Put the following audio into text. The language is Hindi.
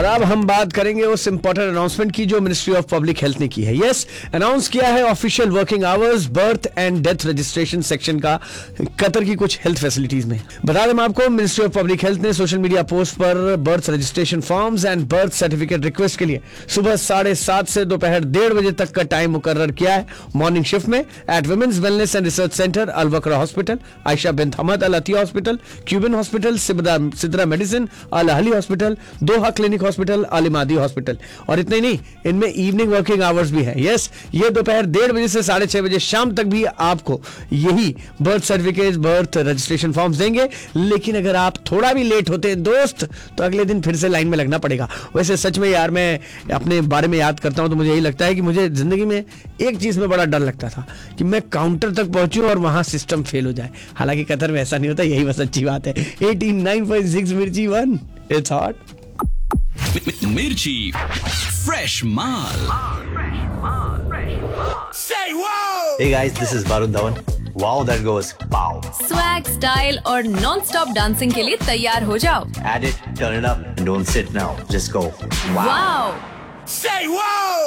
और अब हम बात करेंगे उस इंपॉर्टेंट अनाउंसमेंट की जो मिनिस्ट्री ऑफ पब्लिक हेल्थ ने की है। यस, अनाउंस किया है official working hours, birth and death registration section का कतर की कुछ हेल्थ फैसिलिटीज में। बता दें आपको, मिनिस्ट्री ऑफ पब्लिक हेल्थ ने सोशल मीडिया पोस्ट पर birth registration forms and birth certificate request के लिए सुबह 7:30 से दोपहर 1:30 बजे तक का टाइम मुकर्रर किया है मॉर्निंग शिफ्ट में eight women's wellness and research centre, Al वक्रा hospital, Ayesha bint Hamad Al Atiya hospital, Cuban hospital, Sidra medicine, Al Ahli hospital, Doha clinic hospital, Al इमादी hospital. और इतने नहीं, इनमें इवनिंग वर्किंग आवर्स भी है। यस, ये दोपहर 1:30 बजे से 6:30 बजे शाम तक भी आपको यही birth certificate, birth registration forms देंगे। लेकिन अगर आप थोड़ा भी लेट होते हैं दोस्त, तो अगले दिन फिर से लाइन में लगना पड़ेगा। वैसे सच में यार, मैं अपने बारे में याद करता हूं तो मुझे यही लगता है कि मुझे जिंदगी में एक चीज में बड़ा डर लगता था कि मैं काउंटर तक पहुंचूं और वहां सिस्टम फेल हो जाए। हालांकि कतर में ऐसा नहीं होता, यही बस अच्छी बात है। 89.6 मिर्ची 1, इट्स हॉट। मिर्ची fresh mall. Hey guys, this is Varun Dhawan. Wow, that goes pow. Swag, style और नॉन स्टॉप डांसिंग के लिए तैयार हो जाओ। Add it, turn it up, and don't sit now. Just go. Wow! Say wow!